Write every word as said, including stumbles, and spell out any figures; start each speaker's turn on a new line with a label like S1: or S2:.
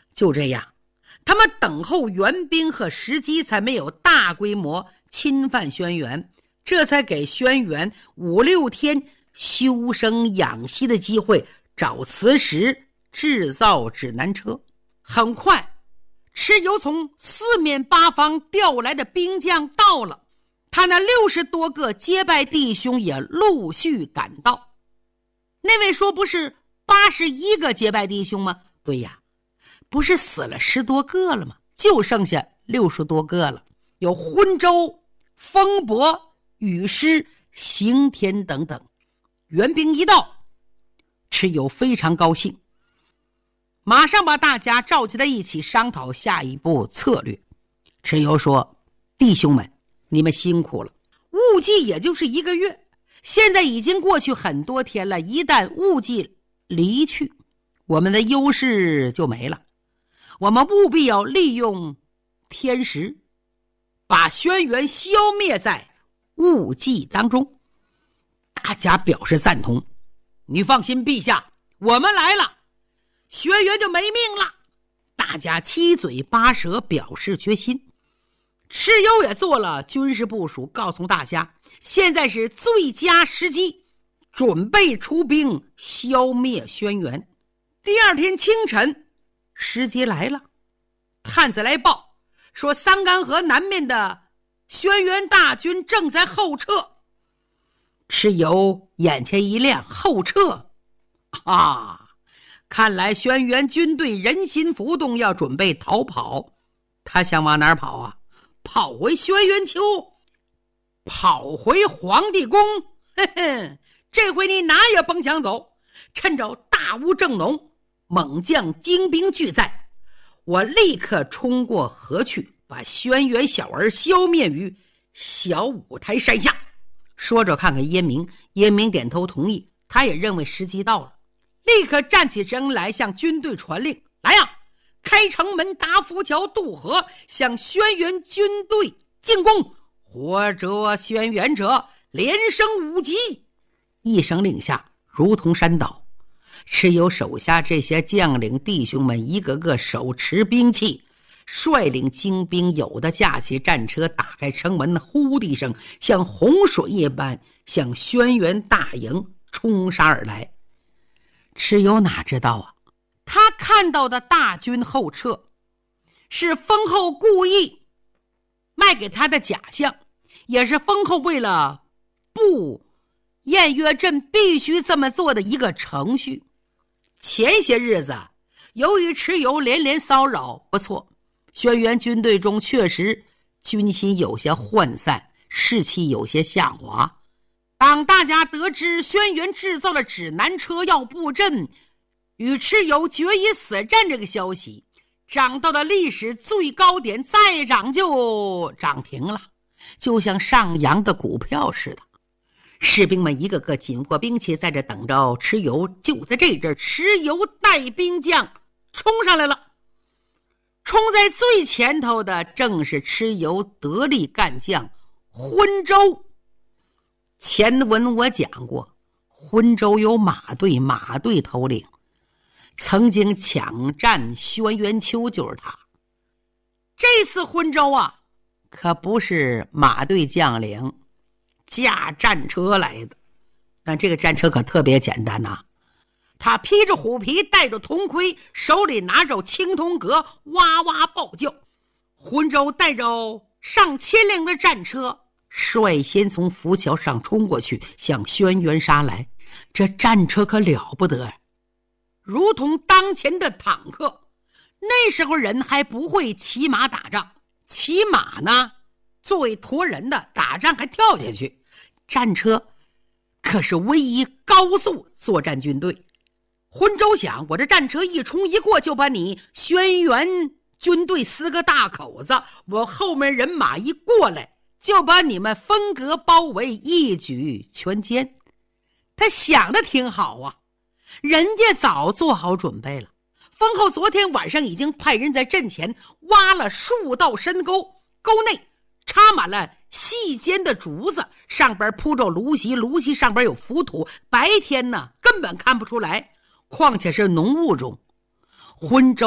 S1: 就这样，他们等候援兵和时机，才没有大规模侵犯轩辕，这才给轩辕五六天休生养息的机会，找磁石制造指南车。很快，蚩尤从四面八方调来的兵将到了，他那六十多个结拜弟兄也陆续赶到。那位说不是八十一个结拜弟兄吗？对呀，不是死了十多个了吗？就剩下六十多个了，有昏舟、风伯、雨师、刑天等等。援兵一到，蚩尤非常高兴，马上把大家召集在一起商讨下一步策略。蚩尤说：弟兄们，你们辛苦了，雾季也就是一个月，现在已经过去很多天了，一旦雾季离去，我们的优势就没了。我们务必要利用天时，把轩辕消灭在雾季当中。大家表示赞同。你放心，陛下，我们来了，轩辕就没命了。大家七嘴八舌表示决心。蚩尤也做了军事部署，告诉大家现在是最佳时机，准备出兵消灭轩辕。第二天清晨，时机来了，探子来报说桑干河南面的轩辕大军正在后撤。蚩尤眼前一亮，后撤啊！看来轩辕军队人心浮动，要准备逃跑。他想往哪儿跑啊？跑回轩辕丘，跑回皇帝宫。嘿嘿，这回你哪也甭想走。趁着大雾正浓，猛将精兵俱在，我立刻冲过河去，把轩辕小儿消灭于小五台山下。说着看看燕明，燕明点头同意，他也认为时机到了，立刻站起身来向军队传令：来呀，开城门，达浮桥，渡河，向轩辕军队进攻！活着轩辕者，连升五级！一声令下，如同山倒。蚩尤手下这些将领弟兄们一个个手持兵器，率领精兵，有的架起战车，打开城门，呼的一声，像洪水一般向轩辕大营冲杀而来。蚩尤哪知道啊，他看到的大军后撤是封后故意卖给他的假象，也是封后为了布偃月阵必须这么做的一个程序。前些日子由于蚩尤连连骚扰，不错，轩辕军队中确实军心有些涣散，士气有些下滑。当大家得知轩辕制造了指南车要布阵与蚩尤决一死战这个消息涨到了历史最高点，再涨就涨停了，就像上扬的股票似的。士兵们一个个紧握兵器，在这等着蚩尤。就在这阵，蚩尤带兵将冲上来了。冲在最前头的正是蚩尤得力干将昏舟。前文我讲过，昏舟有马队，马队头领曾经抢占轩辕丘，就是他。这次昏舟啊，可不是马队将领驾战车来的，但这个战车可特别简单呐、啊。他披着虎皮，戴着铜盔，手里拿着青铜戈，哇哇暴叫。浑州带着上千辆的战车，率先从浮桥上冲过去，向轩辕杀来。这战车可了不得，如同当前的坦克。那时候人还不会骑马打仗，骑马呢作为驮人的，打仗还跳下去。战车可是唯一高速作战军队。浑州想，我这战车一冲一过，就把你轩辕军队撕个大口子，我后面人马一过来，就把你们分隔包围，一举全歼。他想的挺好啊，人家早做好准备了。封后昨天晚上已经派人在阵前挖了数道深沟，沟内插满了细尖的竹子，上边铺着芦席，芦席上边有浮土，白天呢根本看不出来，况且是浓雾中。浑州